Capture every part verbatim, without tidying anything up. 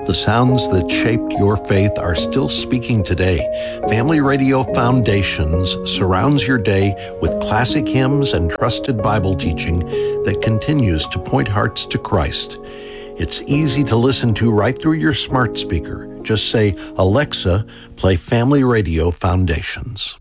The sounds that shaped your faith are still speaking today. Family Radio Foundations surrounds your day with classic hymns and trusted Bible teaching that continues to point hearts to Christ. It's easy to listen to right through your smart speaker. Just say, "Alexa, play Family Radio Foundations."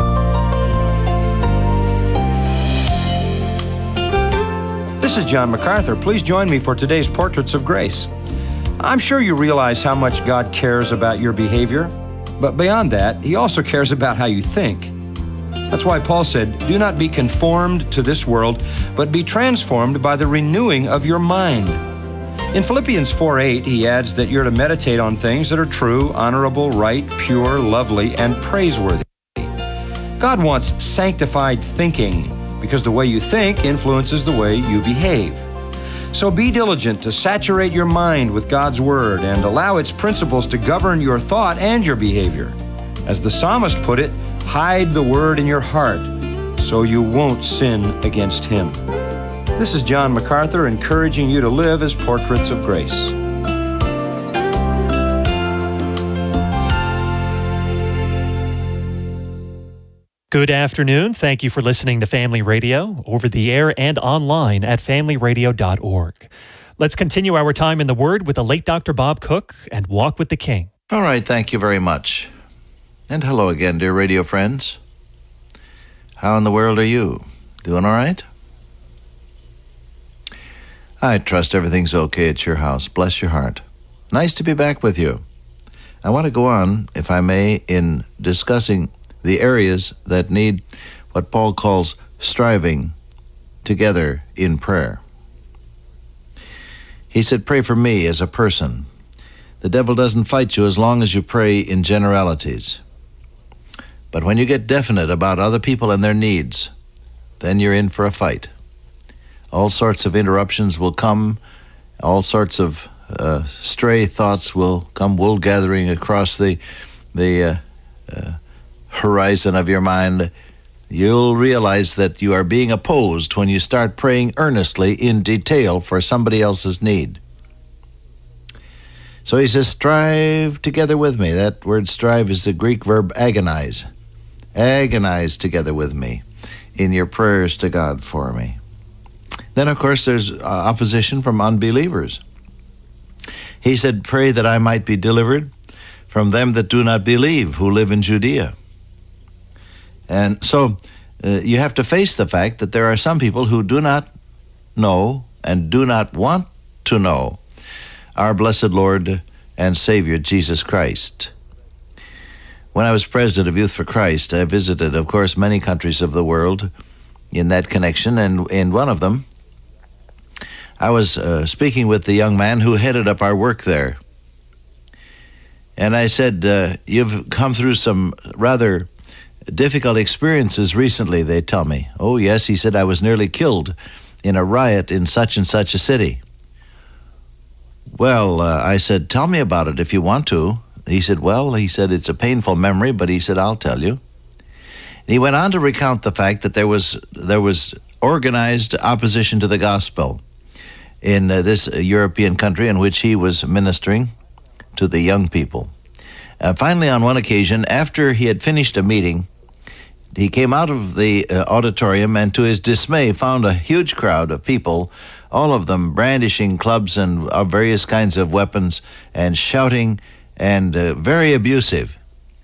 This is John MacArthur. Please join me for today's Portraits of Grace. I'm sure you realize how much God cares about your behavior, but beyond that, He also cares about how you think. That's why Paul said, "Do not be conformed to this world, but be transformed by the renewing of your mind." In Philippians four eight, he adds that you're to meditate on things that are true, honorable, right, pure, lovely, and praiseworthy. God wants sanctified thinking, because the way you think influences the way you behave. So be diligent to saturate your mind with God's Word and allow its principles to govern your thought and your behavior. As the psalmist put it, hide the Word in your heart so you won't sin against Him. This is John MacArthur encouraging you to live as portraits of grace. Good afternoon. Thank you for listening to Family Radio, over the air and online at family radio dot org. Let's continue our time in the Word with the late Doctor Bob Cook and Walk with the King. All right, thank you very much. And hello again, dear radio friends. How in the world are you? Doing all right? I trust everything's okay at your house. Bless your heart. Nice to be back with you. I want to go on, if I may, in discussing the areas that need what Paul calls striving together in prayer. He said, pray for me as a person. The devil doesn't fight you as long as you pray in generalities. But when you get definite about other people and their needs, then you're in for a fight. All sorts of interruptions will come. All sorts of uh, stray thoughts will come wool gathering across the, the uh, uh, horizon of your mind. You'll realize that you are being opposed when you start praying earnestly in detail for somebody else's need. So he says, strive together with me. That word strive is the Greek verb agonize. Agonize together with me in your prayers to God for me. Then, of course, there's uh, opposition from unbelievers. He said, pray that I might be delivered from them that do not believe, who live in Judea. And so uh, you have to face the fact that there are some people who do not know and do not want to know our blessed Lord and Savior, Jesus Christ. When I was president of Youth for Christ, I visited, of course, many countries of the world in that connection, and in one of them, I was uh, speaking with the young man who headed up our work there. And I said, uh, you've come through some rather difficult experiences recently, they tell me. Oh, yes, he said, I was nearly killed in a riot in such and such a city. Well, uh, I said, tell me about it if you want to. He said, well, he said, it's a painful memory, but he said, I'll tell you. And he went on to recount the fact that there was there was organized opposition to the gospel in uh, this uh, European country in which he was ministering to the young people. Uh, finally, on one occasion, after he had finished a meeting, he came out of the uh, auditorium and, to his dismay, found a huge crowd of people, all of them brandishing clubs and uh, various kinds of weapons and shouting and uh, very abusive.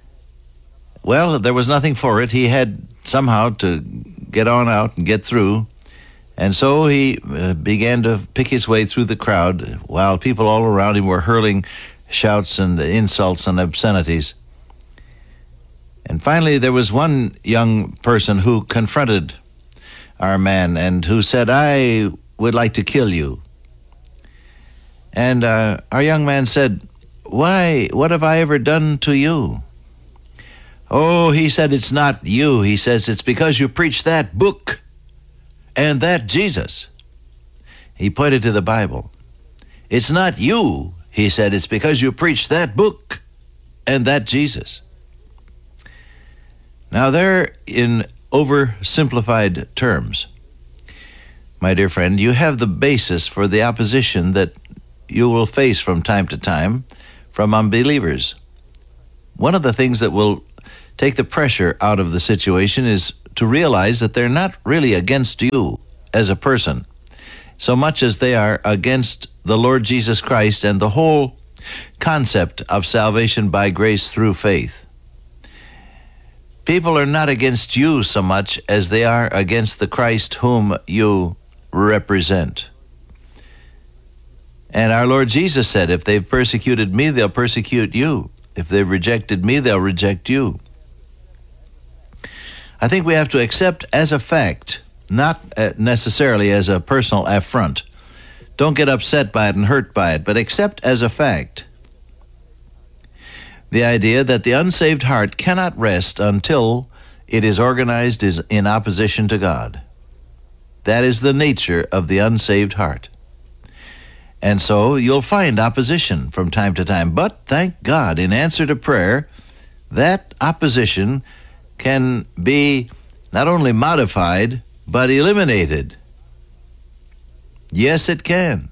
Well, there was nothing for it. He had somehow to get on out and get through. And so he uh, began to pick his way through the crowd while people all around him were hurling shouts and insults and obscenities. And finally, there was one young person who confronted our man and who said, I would like to kill you. And uh, our young man said, why? What have I ever done to you? Oh, he said, it's not you. He says, it's because you preach that book and that Jesus. He pointed to the Bible. It's not you, he said, it's because you preach that book and that Jesus. Now, there, in oversimplified terms, my dear friend, you have the basis for the opposition that you will face from time to time from unbelievers. One of the things that will take the pressure out of the situation is to realize that they're not really against you as a person, so much as they are against the Lord Jesus Christ and the whole concept of salvation by grace through faith. People are not against you so much as they are against the Christ whom you represent. And our Lord Jesus said, if they've persecuted me, they'll persecute you. If they've rejected me, they'll reject you. I think we have to accept as a fact, not necessarily as a personal affront. Don't get upset by it and hurt by it, but accept as a fact the idea that the unsaved heart cannot rest until it is organized in opposition to God. That is the nature of the unsaved heart. And so you'll find opposition from time to time. But thank God, in answer to prayer, that opposition can be not only modified, but eliminated. Yes, it can.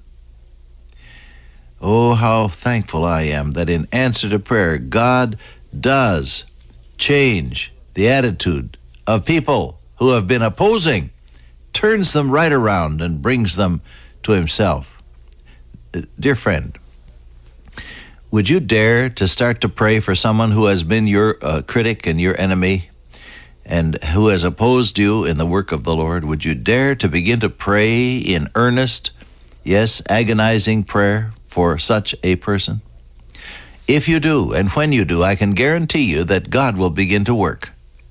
Oh, how thankful I am that in answer to prayer, God does change the attitude of people who have been opposing, turns them right around and brings them to himself. Dear friend, would you dare to start to pray for someone who has been your uh, critic and your enemy and who has opposed you in the work of the Lord? Would you dare to begin to pray in earnest, yes, agonizing prayer for such a person? If you do, and when you do, I can guarantee you that God will begin to work.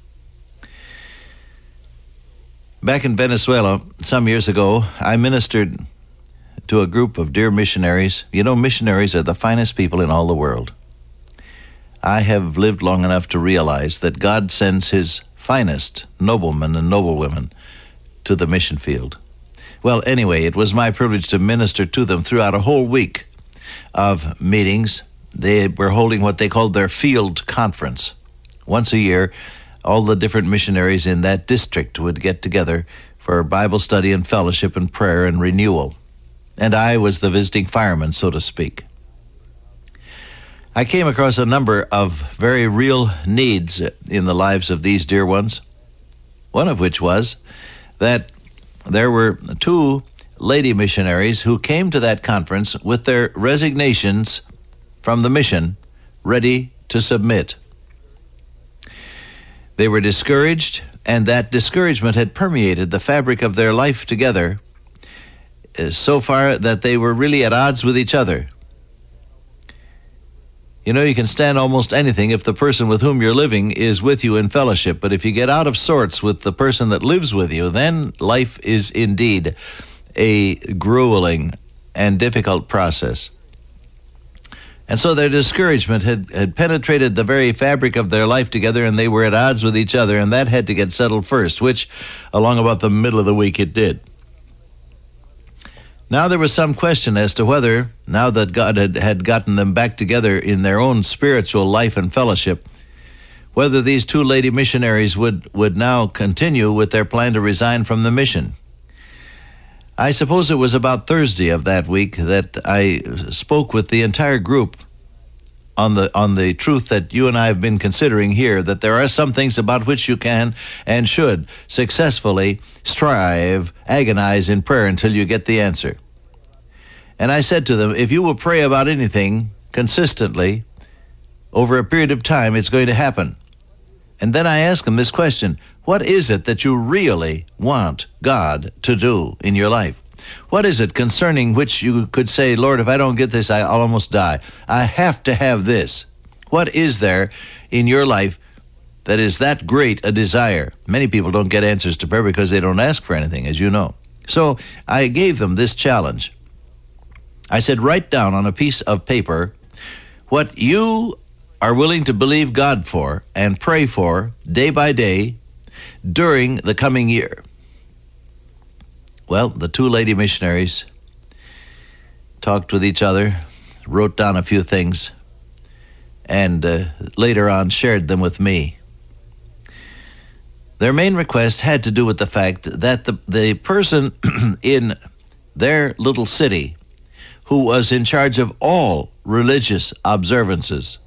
Back in Venezuela, some years ago, I ministered to a group of dear missionaries. You know, missionaries are the finest people in all the world. I have lived long enough to realize that God sends his finest noblemen and noblewomen to the mission field. Well, anyway, it was my privilege to minister to them throughout a whole week of meetings. They were holding what they called their field conference. Once a year, all the different missionaries in that district would get together for Bible study and fellowship and prayer and renewal. And I was the visiting fireman, so to speak. I came across a number of very real needs in the lives of these dear ones, one of which was that there were two lady missionaries who came to that conference with their resignations from the mission ready to submit. They were discouraged, and that discouragement had permeated the fabric of their life together so far that they were really at odds with each other. You know, you can stand almost anything if the person with whom you're living is with you in fellowship, but if you get out of sorts with the person that lives with you, then life is indeed a grueling and difficult process. And so their discouragement had, had penetrated the very fabric of their life together, and they were at odds with each other, and that had to get settled first, which along about the middle of the week it did. Now there was some question as to whether, now that God had, had gotten them back together in their own spiritual life and fellowship, whether these two lady missionaries would, would now continue with their plan to resign from the mission. I suppose it was about Thursday of that week that I spoke with the entire group on the on the truth that you and I have been considering here, that there are some things about which you can and should successfully strive, agonize in prayer until you get the answer. And I said to them, if you will pray about anything consistently over a period of time, it's going to happen. And then I asked them this question: what is it that you really want God to do in your life? What is it concerning which you could say, Lord, if I don't get this, I'll almost die. I have to have this. What is there in your life that is that great a desire? Many people don't get answers to prayer because they don't ask for anything, as you know. So I gave them this challenge. I said, write down on a piece of paper what you are willing to believe God for and pray for day by day during the coming year. Well, the two lady missionaries talked with each other, wrote down a few things, and uh, later on shared them with me. Their main request had to do with the fact that the, the person in their little city who was in charge of all religious observances,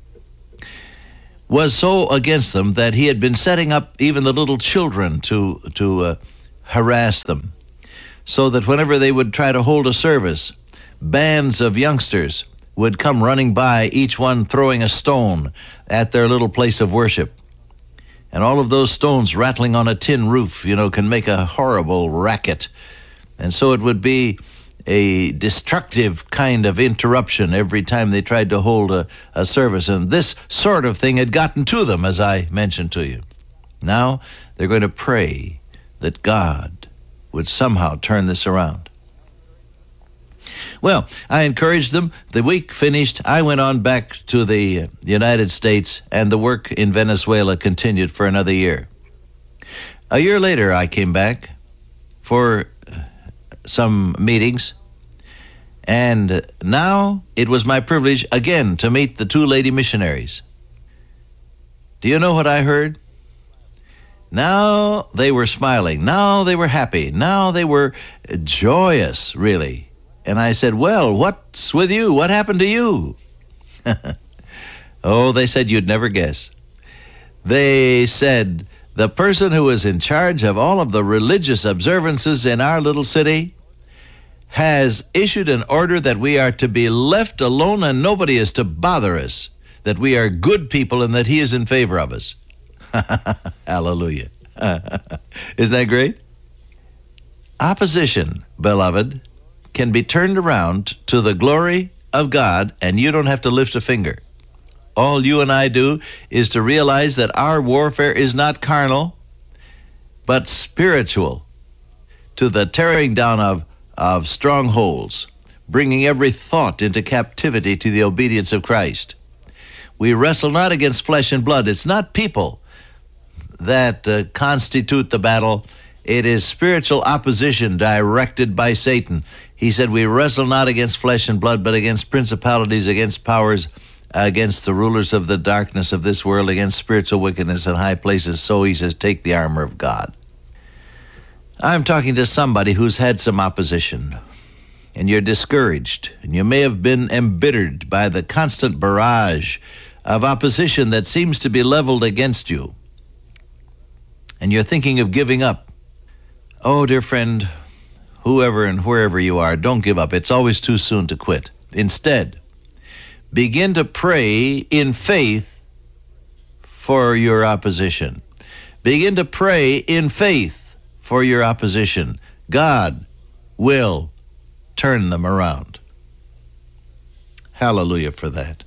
was so against them that he had been setting up even the little children to, to uh, harass them, so that whenever they would try to hold a service, bands of youngsters would come running by, each one throwing a stone at their little place of worship. And all of those stones rattling on a tin roof, you know, can make a horrible racket. And so it would be a destructive kind of interruption every time they tried to hold a, a service. And this sort of thing had gotten to them, as I mentioned to you. Now they're going to pray that God would somehow turn this around. Well, I encouraged them. The week finished. I went on back to the United States, and the work in Venezuela continued for another year. A year later, I came back for some meetings, and now it was my privilege again to meet the two lady missionaries. Do you know what I heard? Now they were smiling. Now they were happy. Now they were joyous, really. And I said, well, what's with you? What happened to you? Oh, they said you'd never guess. They said, the person who is in charge of all of the religious observances in our little city has issued an order that we are to be left alone and nobody is to bother us, that we are good people and that he is in favor of us. Hallelujah. Isn't that great? Opposition, beloved, can be turned around to the glory of God, and you don't have to lift a finger. All you and I do is to realize that our warfare is not carnal, but spiritual, to the tearing down of, of strongholds, bringing every thought into captivity to the obedience of Christ. We wrestle not against flesh and blood. It's not people that uh, constitute the battle. It is spiritual opposition directed by Satan. He said, we wrestle not against flesh and blood, but against principalities, against powers, against the rulers of the darkness of this world, against spiritual wickedness in high places. So he says, take the armor of God. I'm talking to somebody who's had some opposition, and you're discouraged, and you may have been embittered by the constant barrage of opposition that seems to be leveled against you, and you're thinking of giving up. Oh, dear friend, whoever and wherever you are, don't give up. It's always too soon to quit. Instead, begin to pray in faith for your opposition. Begin to pray in faith for your opposition. God will turn them around. Hallelujah for that.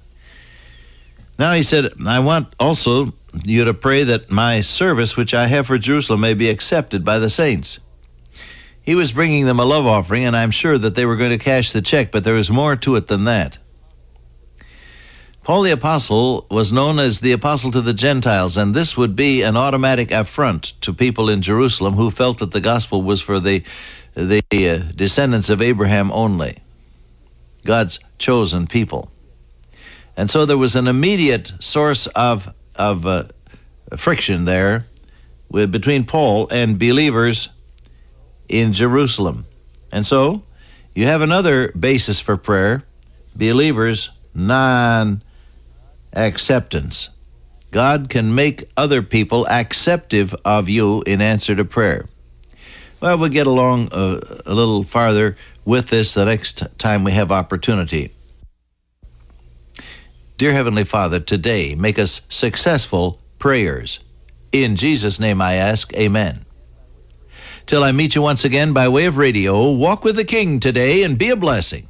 Now he said, I want also you to pray that my service which I have for Jerusalem may be accepted by the saints. He was bringing them a love offering, and I'm sure that they were going to cash the check, but there was more to it than that. Paul the Apostle was known as the Apostle to the Gentiles, and this would be an automatic affront to people in Jerusalem who felt that the gospel was for the, the uh, descendants of Abraham only, God's chosen people. And so there was an immediate source of, of uh, friction there with, between Paul and believers in Jerusalem. And so you have another basis for prayer, believers' non-acceptance. God can make other people acceptive of you in answer to prayer. Well, we'll get along a, a little farther with this the next time we have opportunity. Dear Heavenly Father, today make us successful prayers. In Jesus' name I ask, amen. Till I meet you once again by way of radio, walk with the King today and be a blessing.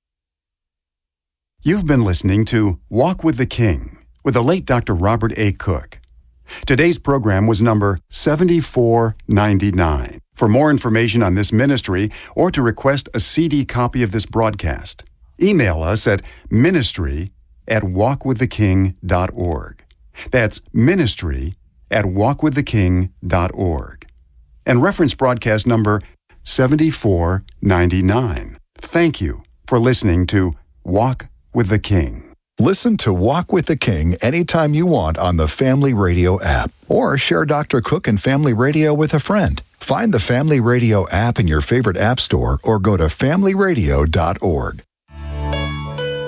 You've been listening to Walk with the King with the late Doctor Robert A. Cook. Today's program was number seventy-four ninety-nine. For more information on this ministry or to request a C D copy of this broadcast, email us at ministry at walk with the king dot org. That's ministry at walk with the king dot org. And reference broadcast number seventy-four ninety-nine. Thank you for listening to Walk with the King. Listen to Walk with the King anytime you want on the Family Radio app, or share Doctor Cook and Family Radio with a friend. Find the Family Radio app in your favorite app store or go to family radio dot org.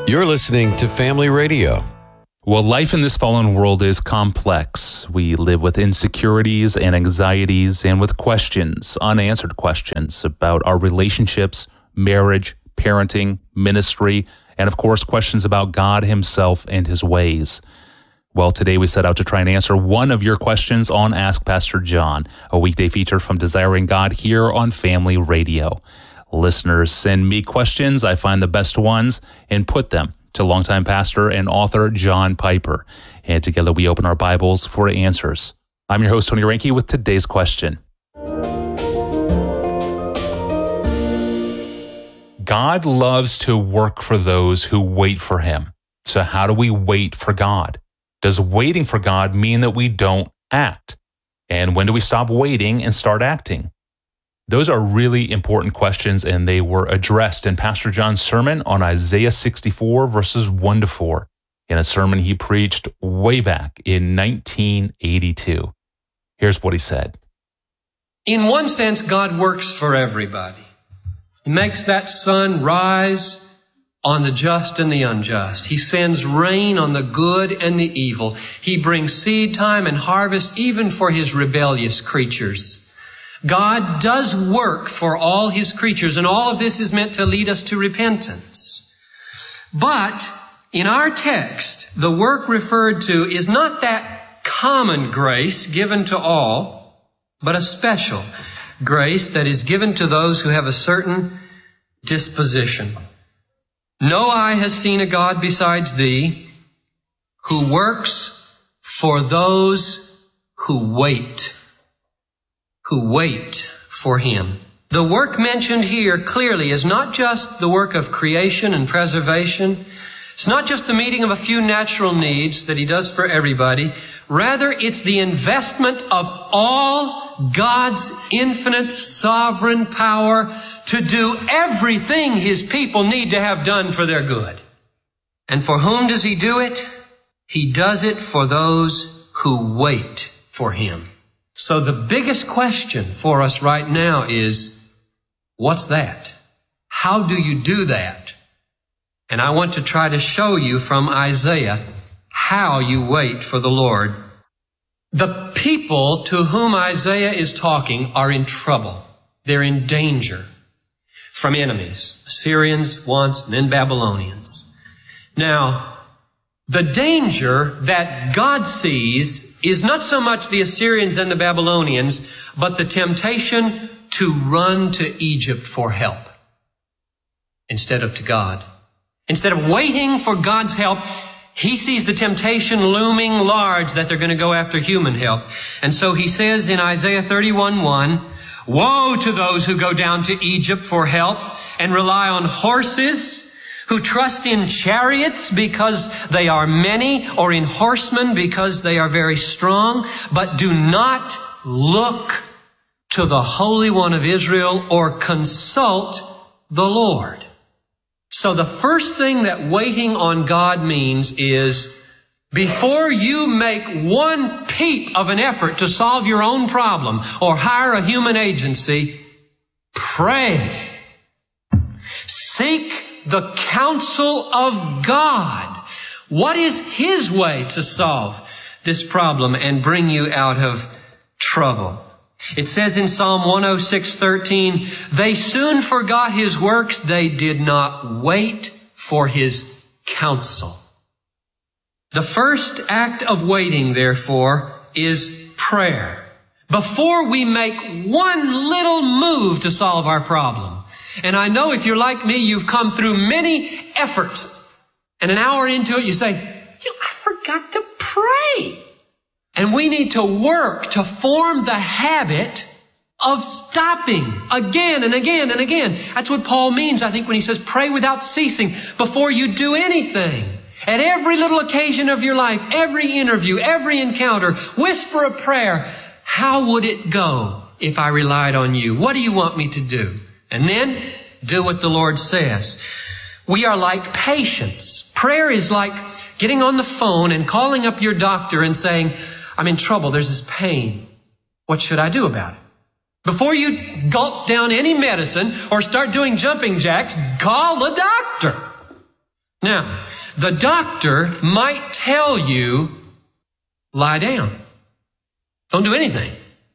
You're listening to Family Radio. Well, life in this fallen world is complex. We live with insecurities and anxieties and with questions, unanswered questions about our relationships, marriage, parenting, ministry, and of course, questions about God himself and his ways. Well, today we set out to try and answer one of your questions on Ask Pastor John, a weekday feature from Desiring God here on Family Radio. Listeners send me questions. I find the best ones and put them to longtime pastor and author John Piper. And together we open our Bibles for answers. I'm your host, Tony Reinke, with today's question. God loves to work for those who wait for him. So how do we wait for God? Does waiting for God mean that we don't act? And when do we stop waiting and start acting? Those are really important questions, and they were addressed in Pastor John's sermon on Isaiah sixty-four, verses one to four, in a sermon he preached way back in nineteen eighty-two. Here's what he said. In one sense, God works for everybody. He makes that sun rise on the just and the unjust. He sends rain on the good and the evil. He brings seed time and harvest even for his rebellious creatures. God does work for all his creatures, and all of this is meant to lead us to repentance. But in our text, the work referred to is not that common grace given to all, but a special grace that is given to those who have a certain disposition. No eye has seen a God besides thee, who works for those who wait, who wait for him. The work mentioned here clearly is not just the work of creation and preservation. It's not just the meeting of a few natural needs that he does for everybody. Rather, it's the investment of all God's infinite sovereign power to do everything his people need to have done for their good. And for whom does he do it? He does it for those who wait for him. So the biggest question for us right now is, what's that? How do you do that? And I want to try to show you from Isaiah how you wait for the Lord. The people to whom Isaiah is talking are in trouble. They're in danger from enemies, Assyrians once, and then Babylonians. Now, the danger that God sees is not so much the Assyrians and the Babylonians, but the temptation to run to Egypt for help instead of to God. Instead of waiting for God's help, he sees the temptation looming large that they're going to go after human help. And so he says in Isaiah thirty-one one, woe to those who go down to Egypt for help and rely on horses, who trust in chariots because they are many, or in horsemen because they are very strong, but do not look to the Holy One of Israel or consult the Lord. So the first thing that waiting on God means is, before you make one peep of an effort to solve your own problem or hire a human agency, pray. Seek the counsel of God. What is his way to solve this problem and bring you out of trouble? It says in Psalm one oh six thirteen, they soon forgot his works. They did not wait for his counsel. The first act of waiting, therefore, is prayer. Before we make one little move to solve our problem. And I know if you're like me, you've come through many efforts. And an hour into it, you say, I forgot to pray. And we need to work to form the habit of stopping again and again and again. That's what Paul means, I think, when he says pray without ceasing before you do anything. At every little occasion of your life, every interview, every encounter, whisper a prayer. How would it go if I relied on you? What do you want me to do? And then do what the Lord says. We are like patients. Prayer is like getting on the phone and calling up your doctor and saying, I'm in trouble. There's this pain. What should I do about it? Before you gulp down any medicine or start doing jumping jacks, call the doctor. Now, the doctor might tell you, lie down. Don't do anything.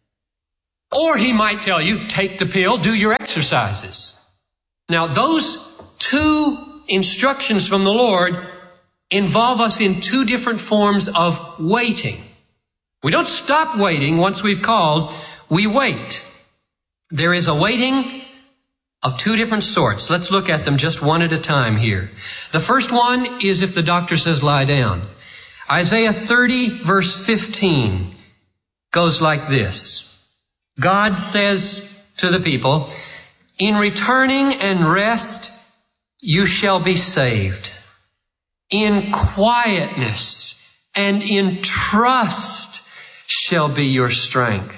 Or he might tell you, take the pill, do your exercises. Now, those two instructions from the Lord involve us in two different forms of waiting. We don't stop waiting once we've called, we wait. There is a waiting of two different sorts. Let's look at them just one at a time here. The first one is if the doctor says lie down. Isaiah thirty verse fifteen goes like this. God says to the people, in returning and rest you shall be saved. In quietness and in trust shall be your strength.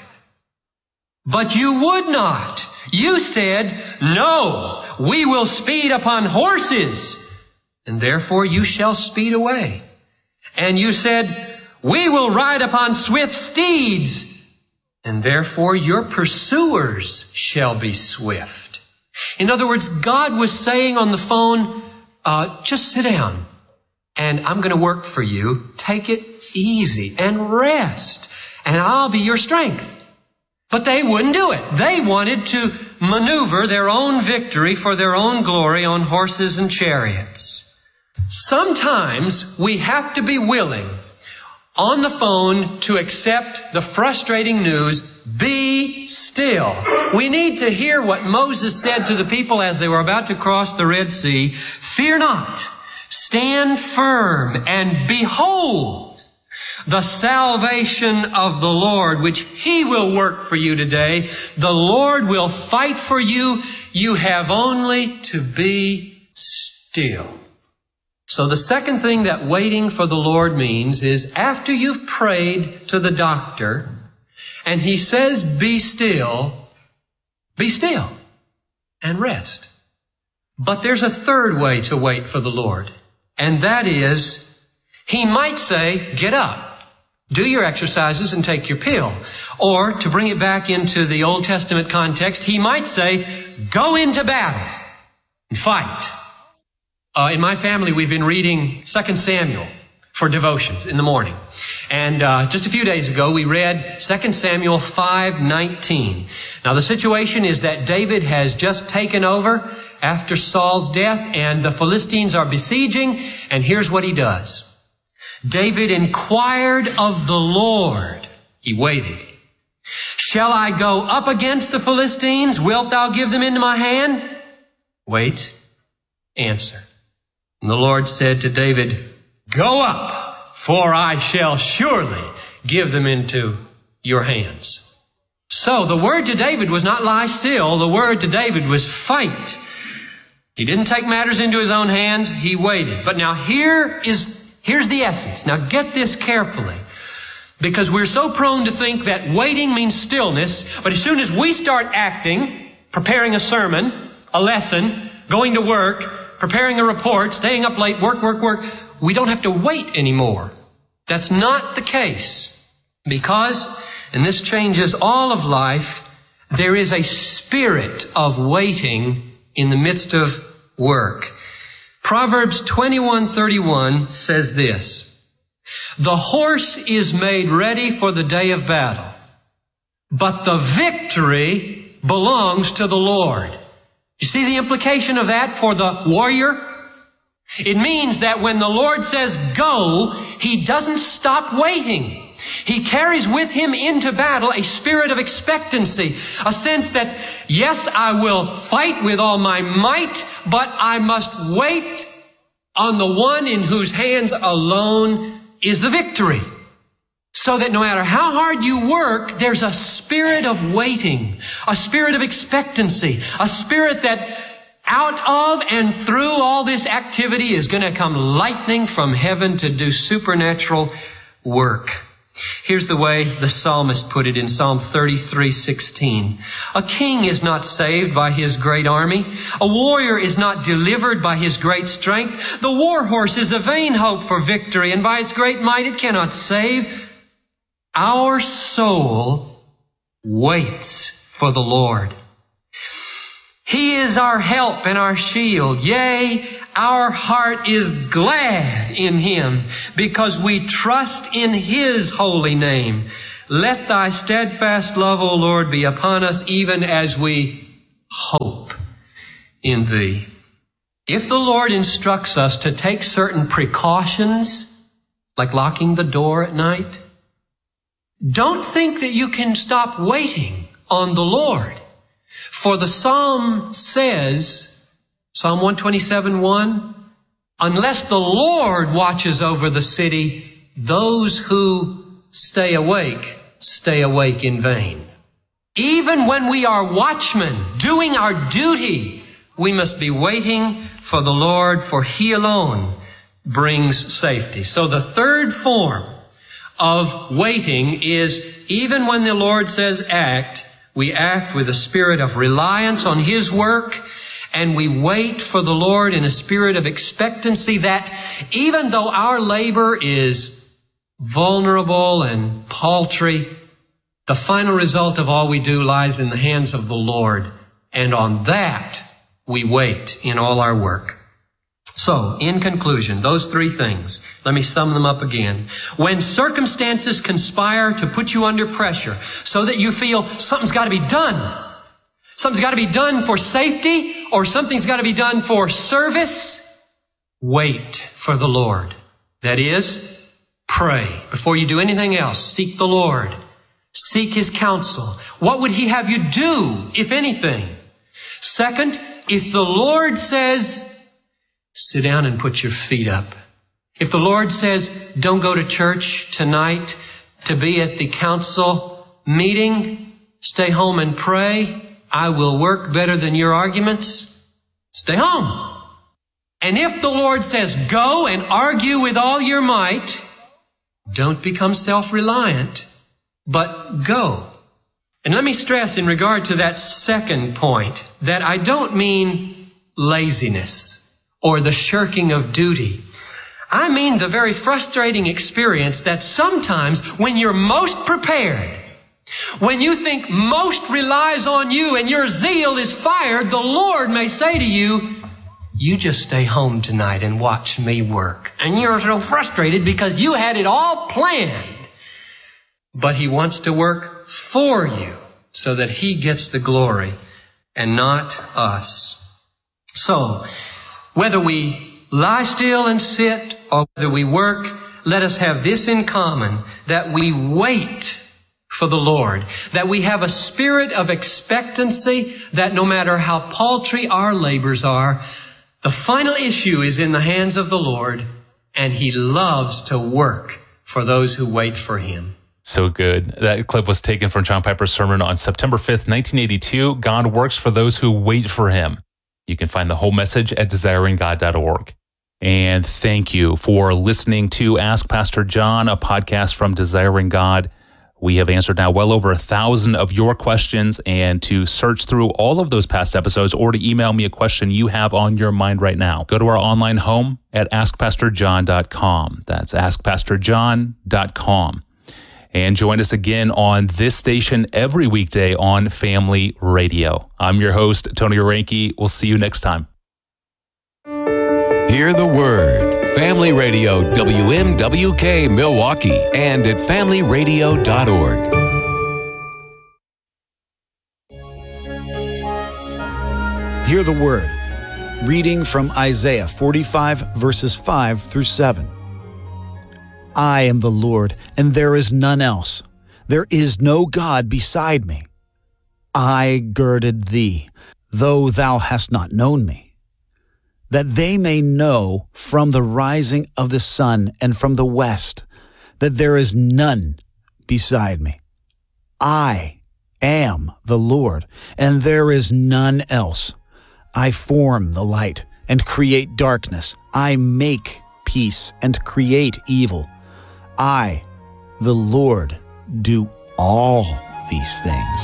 But you would not. You said, no, we will speed upon horses, and therefore you shall speed away. And you said, we will ride upon swift steeds, and therefore your pursuers shall be swift. In other words, God was saying on the phone, uh, just sit down, and I'm going to work for you. Take it easy and rest, and I'll be your strength. But they wouldn't do it. They wanted to maneuver their own victory for their own glory on horses and chariots. Sometimes we have to be willing on the phone to accept the frustrating news, be still. We need to hear what Moses said to the people as they were about to cross the Red Sea. Fear not, stand firm, and behold the salvation of the Lord, which He will work for you today. The Lord will fight for you. You have only to be still. So the second thing that waiting for the Lord means is after you've prayed to the doctor and he says, be still, be still and rest. But there's a third way to wait for the Lord, and that is He might say, get up. Do your exercises and take your pill. Or, to bring it back into the Old Testament context, He might say, go into battle and fight. Uh, in my family, we've been reading Second Samuel for devotions in the morning. And uh, just a few days ago, we read Second Samuel five nineteen. Now, the situation is that David has just taken over after Saul's death, and the Philistines are besieging, and here's what he does. David inquired of the Lord. He waited. Shall I go up against the Philistines? Wilt thou give them into my hand? Wait. Answer. And the Lord said to David, go up, for I shall surely give them into your hands. So the word to David was not lie still. The word to David was fight. He didn't take matters into his own hands. He waited. But now here is Here's the essence. Now get this carefully, because we're so prone to think that waiting means stillness, but as soon as we start acting, preparing a sermon, a lesson, going to work, preparing a report, staying up late, work, work, work, we don't have to wait anymore. That's not the case, because, and this changes all of life, there is a spirit of waiting in the midst of work. Proverbs twenty-one thirty-one says this, the horse is made ready for the day of battle, but the victory belongs to the Lord. You see the implication of that for the warrior? It means that when the Lord says go, He doesn't stop waiting. He carries with Him into battle a spirit of expectancy, a sense that, yes, I will fight with all my might, but I must wait on the one in whose hands alone is the victory. So that no matter how hard you work, there's a spirit of waiting, a spirit of expectancy, a spirit that out of and through all this activity is going to come lightning from heaven to do supernatural work. Here's the way the psalmist put it in Psalm thirty-three sixteen. A king is not saved by his great army. A warrior is not delivered by his great strength. The war horse is a vain hope for victory, and by its great might it cannot save. Our soul waits for the Lord. He is our help and our shield. Yea, our heart is glad in Him because we trust in His holy name. Let thy steadfast love, O Lord, be upon us even as we hope in Thee. If the Lord instructs us to take certain precautions, like locking the door at night, don't think that you can stop waiting on the Lord. For the Psalm says, Psalm one twenty-seven, one, unless the Lord watches over the city, those who stay awake, stay awake in vain. Even when we are watchmen doing our duty, we must be waiting for the Lord, for He alone brings safety. So the third form of waiting is even when the Lord says act, we act with a spirit of reliance on His work, and we wait for the Lord in a spirit of expectancy that even though our labor is vulnerable and paltry, the final result of all we do lies in the hands of the Lord, and on that we wait in all our work. So, in conclusion, those three things, let me sum them up again. When circumstances conspire to put you under pressure so that you feel something's got to be done, something's got to be done for safety, or something's got to be done for service, wait for the Lord. That is, pray. Before you do anything else, seek the Lord. Seek His counsel. What would He have you do, if anything? Second, if the Lord says, sit down and put your feet up. If the Lord says, don't go to church tonight to be at the council meeting, stay home and pray, I will work better than your arguments, stay home. And if the Lord says, go and argue with all your might, don't become self-reliant, but go. And let me stress in regard to that second point that I don't mean laziness or the shirking of duty. I mean the very frustrating experience that sometimes when you're most prepared, when you think most relies on you and your zeal is fired, the Lord may say to you, you just stay home tonight and watch me work. And you're so frustrated because you had it all planned. But He wants to work for you so that He gets the glory and not us. So, whether we lie still and sit or whether we work, let us have this in common, that we wait for the Lord, that we have a spirit of expectancy, that no matter how paltry our labors are, the final issue is in the hands of the Lord, and He loves to work for those who wait for Him. So good. That clip was taken from John Piper's sermon on September fifth, nineteen eighty-two. God works for those who wait for Him. You can find the whole message at desiring god dot org. And thank you for listening to Ask Pastor John, a podcast from Desiring God. We have answered now well over a thousand of your questions, and to search through all of those past episodes or to email me a question you have on your mind right now, go to our online home at ask pastor john dot com. That's ask pastor john dot com. And join us again on this station every weekday on Family Radio. I'm your host, Tony Orenke. We'll see you next time. Hear the Word. Family Radio, W M W K Milwaukee, and at family radio dot org. Hear the Word. Reading from Isaiah forty-five, verses five through seven. I am the Lord, and there is none else. There is no God beside me. I girded thee, though thou hast not known me, that they may know from the rising of the sun and from the west that there is none beside me. I am the Lord, and there is none else. I form the light and create darkness. I make peace and create evil. I, the Lord, do all these things.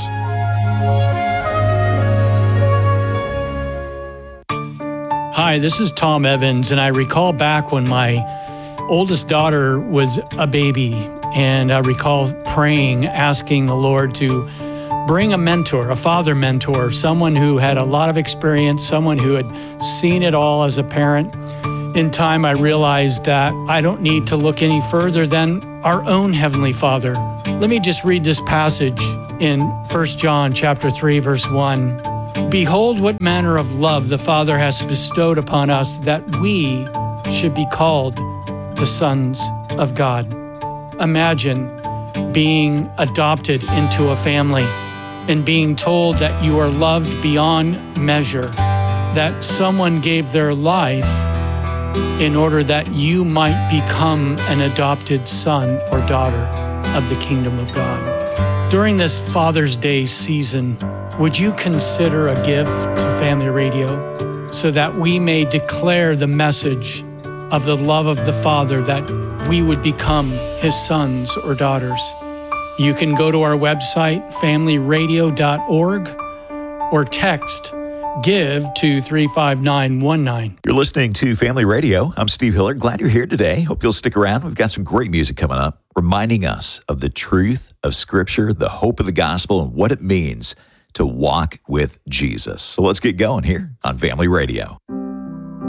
Hi, this is Tom Evans, and I recall back when my oldest daughter was a baby, and I recall praying, asking the Lord to bring a mentor, a father mentor, someone who had a lot of experience, someone who had seen it all as a parent. In time, I realized that I don't need to look any further than our own Heavenly Father. Let me just read this passage in First John chapter three, verse one. Behold, what manner of love the Father has bestowed upon us, that we should be called the sons of God. Imagine being adopted into a family and being told that you are loved beyond measure, that someone gave their life in order that you might become an adopted son or daughter of the kingdom of God. During this Father's Day season, would you consider a gift to Family Radio so that we may declare the message of the love of the Father, that we would become His sons or daughters? You can go to our website, family radio dot org, or text GIVE to three five nine one nine. You're listening to Family Radio. I'm Steve Hiller. Glad you're here today. Hope you'll stick around. We've got some great music coming up, reminding us of the truth of Scripture, the hope of the gospel, and what it means to walk with Jesus. So let's get going here on Family Radio.